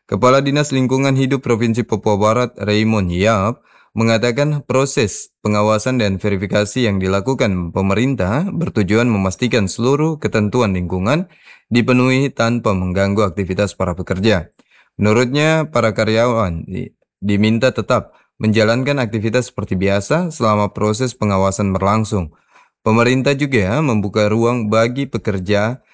Kepala Dinas Lingkungan Hidup Provinsi Papua Barat, Raymond Yap, mengatakan proses pengawasan dan verifikasi yang dilakukan pemerintah bertujuan memastikan seluruh ketentuan lingkungan dipenuhi tanpa mengganggu aktivitas para pekerja. Menurutnya, para karyawan diminta tetap menjalankan aktivitas seperti biasa selama proses pengawasan berlangsung. Pemerintah juga membuka ruang bagi pekerja